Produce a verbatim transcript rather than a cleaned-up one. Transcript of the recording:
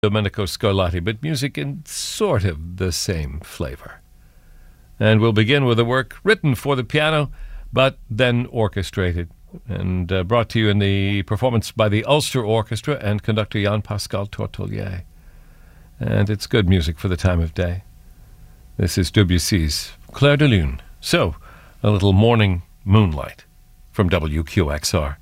Domenico Scarlatti, but music in sort of the same flavor. And we'll begin with a work written for the piano, but then orchestrated and uh, brought to you in the performance by the Ulster Orchestra and conductor Jean-Pascal Tortolier. And it's good music for the time of day. This is Debussy's Clair de Lune. So, a little morning moonlight from W Q X R.